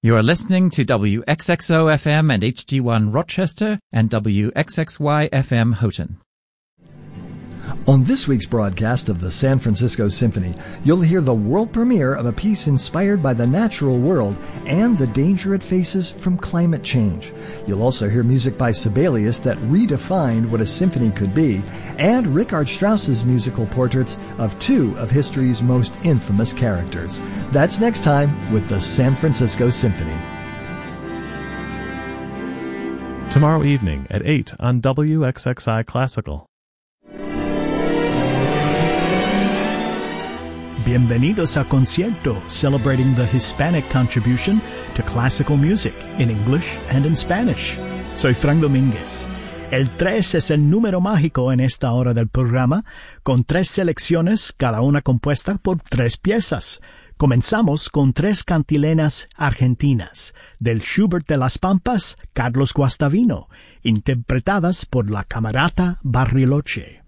You are listening to WXXO-FM and HD1 Rochester and WXXY-FM Houghton. On this week's broadcast of the San Francisco Symphony, you'll hear the world premiere of a piece inspired by the natural world and the danger it faces from climate change. You'll also hear music by Sibelius that redefined what a symphony could be, and Richard Strauss's musical portraits of two of history's most infamous characters. That's next time with the San Francisco Symphony. Tomorrow evening at 8 on WXXI Classical. Bienvenidos a Concierto, celebrating the Hispanic contribution to classical music in English and in Spanish. Soy Frank Domínguez. El 3 es el número mágico en esta hora del programa, con 3 selecciones, cada una compuesta por 3 piezas. Comenzamos con 3 cantilenas argentinas, del Schubert de las Pampas, Carlos Guastavino, interpretadas por la Camerata Bariloche.